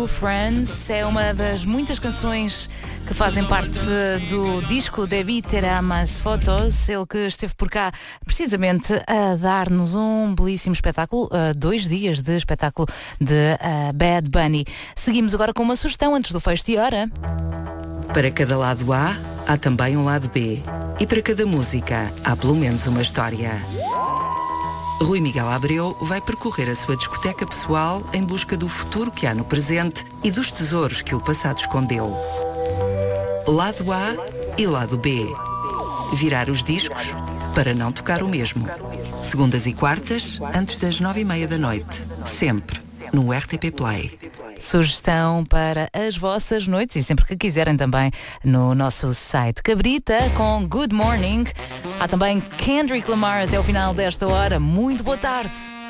True Friends é uma das muitas canções que fazem parte do disco Debí Terá Más Fotos, ele que esteve por cá precisamente a dar-nos um belíssimo espetáculo, 2 dias de espetáculo de Bad Bunny. Seguimos agora com uma sugestão antes do fecho de hora. Para cada lado A, há também um lado B. E para cada música, há pelo menos uma história. Rui Miguel Abreu vai percorrer a sua discoteca pessoal em busca do futuro que há no presente e dos tesouros que o passado escondeu. Lado A e lado B. Virar os discos para não tocar o mesmo. Segundas e quartas, antes das 9:30 da noite. Sempre no RTP Play. Sugestão para as vossas noites e sempre que quiserem também no nosso site. Cabrita com Good Morning. Há também Kendrick Lamar até o final desta hora. Muito boa tarde.